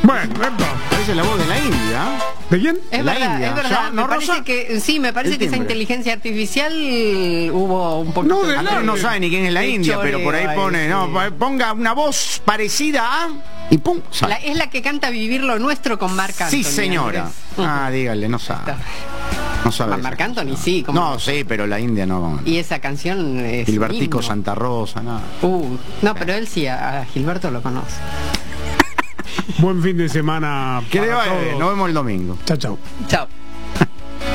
Bueno, Parece la voz de la India. ¿de quién? Es La verdad, India. es verdad. ¿Ya? ¿No, Me parece Rosa? que sí, me parece El que esa timbre. inteligencia artificial hubo un poquito. No, de A la- ver, no sabe ni quién es la de India, pero por ahí choreo pone, ahí, no, sí. ponga una voz parecida a y pum, sale. Es la que canta Vivir lo Nuestro con Marc Anthony. Sí, señora. Andrés. Ah, dígale, no sabe. Está. No sabe. esa Marc canción. Anthony, sí. como- No, sí, pero la India no. Y esa canción es Gilbertico himno. Santa Rosa, nada. No, pero él sí, a Gilberto lo conoce. Buen fin de semana. Que le para vaya bien, todos. nos vemos el domingo. Chao, chao. Chao.